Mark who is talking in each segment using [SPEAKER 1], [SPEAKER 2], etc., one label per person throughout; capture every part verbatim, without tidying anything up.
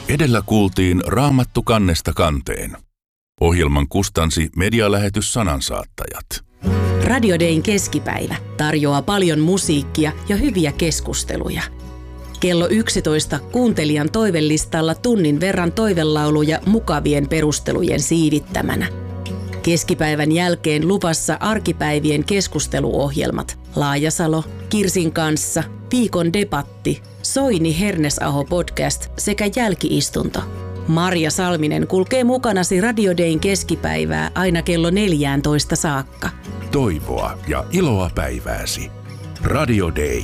[SPEAKER 1] Edellä kuultiin Raamattu kannesta kanteen. Ohjelman kustansi medialähetys Sanansaattajat.
[SPEAKER 2] Radio Dayn keskipäivä tarjoaa paljon musiikkia ja hyviä keskusteluja. Kello yksitoista kuuntelijan toivelistalla tunnin verran toivelauluja mukavien perustelujen siivittämänä. Keskipäivän jälkeen luvassa arkipäivien keskusteluohjelmat Laajasalo, Kirsin kanssa, Viikon debatti, Soini Hernesaho podcast sekä jälkiistunto. Marja Salminen kulkee mukanasi Radio Dayn keskipäivää aina kello neljätoista saakka.
[SPEAKER 1] Toivoa ja iloa päivääsi. Radio Day.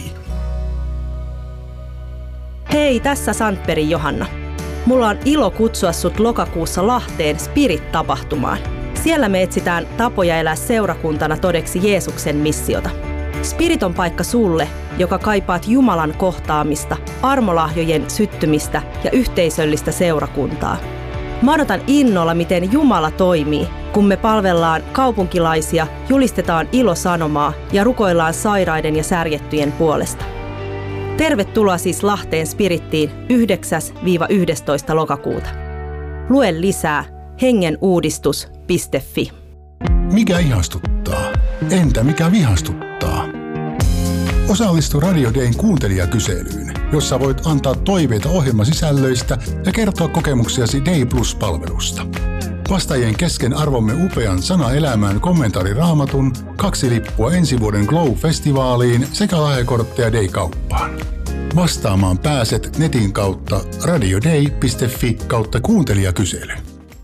[SPEAKER 3] Hei, tässä Sandbergin Johanna. Mulla on ilo kutsua sut lokakuussa Lahteen Spirit-tapahtumaan. Siellä me etsitään tapoja elää seurakuntana todeksi Jeesuksen missiota. Spirit on paikka sulle, joka kaipaat Jumalan kohtaamista, armolahjojen syttymistä ja yhteisöllistä seurakuntaa. Mä odotan innolla, miten Jumala toimii, kun me palvellaan kaupunkilaisia, julistetaan ilosanomaa ja rukoillaan sairaiden ja särjettyjen puolesta. Tervetuloa siis Lahteen Spirittiin yhdeksäs yhdestoista lokakuuta. Lue lisää hengenuudistus piste fi.
[SPEAKER 4] Mikä ihastuttaa? Entä mikä vihastuttaa? Osallistu Radio Dayn kuuntelijakyselyyn, jossa voit antaa toiveita ohjelmasisällöistä ja kertoa kokemuksiasi Day Plus-palvelusta. Vastaajien kesken arvomme upean Sana elämään kommentaariraamatun, kaksi lippua ensi vuoden Glow-festivaaliin sekä lahjakortteja Day-kauppaan. Vastaamaan pääset netin kautta radioday piste fi kautta kuuntelijakysely.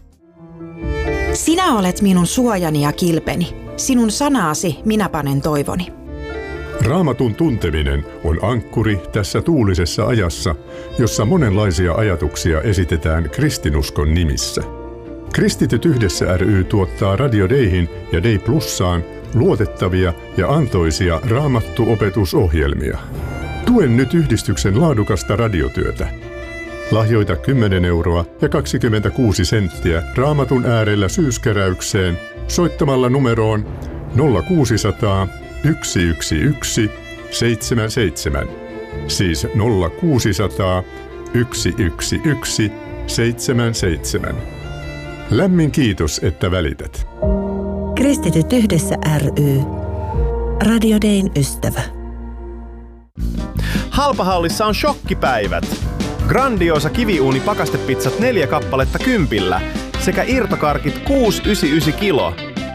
[SPEAKER 5] Sinä olet minun suojani ja kilpeni. Sinun sanaasi minä panen toivoni.
[SPEAKER 6] Raamatun tunteminen on ankkuri tässä tuulisessa ajassa, jossa monenlaisia ajatuksia esitetään kristinuskon nimissä. Kristityt yhdessä ry tuottaa Radio Dayhin ja Day Plussaan luotettavia ja antoisia raamattuopetusohjelmia. Tuen nyt yhdistyksen laadukasta radiotyötä. Lahjoita kymmenen euroa ja kaksikymmentäkuusi senttiä Raamatun äärellä syyskeräykseen soittamalla numeroon nolla kuusisataa yksi yksi yksi seitsemän seitsemän, siis nolla kuusisataa yksi yksi yksi seitsemän seitsemän. Lämmin kiitos, että välität.
[SPEAKER 7] Kristityt yhdessä ry. Radio Dayn ystävä.
[SPEAKER 8] Halpahallissa on shokkipäivät. Grandiosa kiviuuni pakastepizzat neljä kappaletta kympillä sekä irtokarkit kuusi pilkku yhdeksänkymmentäyhdeksän kilo.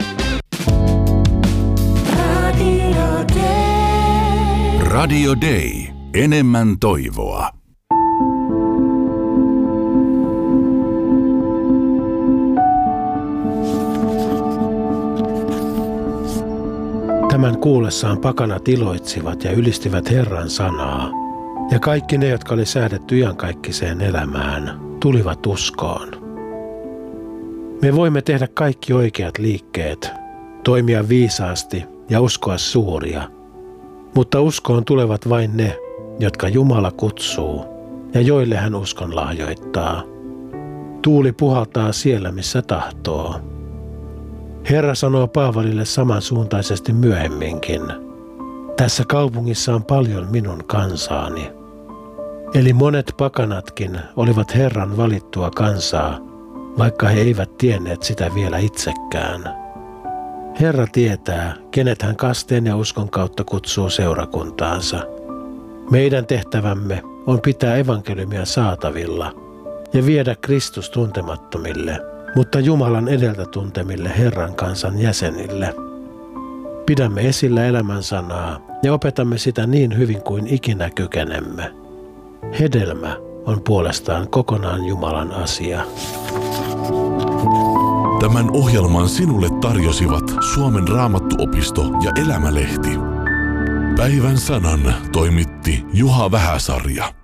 [SPEAKER 1] Radio Day. Radio Day. Enemmän toivoa.
[SPEAKER 9] Tämän kuullessaan pakanat iloitsivat ja ylistivät Herran sanaa. Ja kaikki ne, jotka oli säädetty iankaikkiseen elämään, tulivat uskoon. Me voimme tehdä kaikki oikeat liikkeet, toimia viisaasti ja uskoa suuria. Mutta uskoon tulevat vain ne, jotka Jumala kutsuu ja joille hän uskon lahjoittaa. Tuuli puhaltaa siellä, missä tahtoo. Herra sanoo Paavalille samansuuntaisesti myöhemminkin. Tässä kaupungissa on paljon minun kansaani. Eli monet pakanatkin olivat Herran valittua kansaa, vaikka he eivät tienneet sitä vielä itsekään. Herra tietää, kenet hän kasteen ja uskon kautta kutsuu seurakuntaansa. Meidän tehtävämme on pitää evankeliumia saatavilla ja viedä Kristus tuntemattomille, mutta Jumalan edeltä tuntemille Herran kansan jäsenille. Pidämme esillä elämän sanaa ja opetamme sitä niin hyvin kuin ikinä kykenemme. Hedelmä on puolestaan kokonaan Jumalan asia.
[SPEAKER 1] Tämän ohjelman sinulle tarjosivat Suomen Raamattuopisto ja Elämälehti. Päivän sanan toimitti Juha Vähäsarja.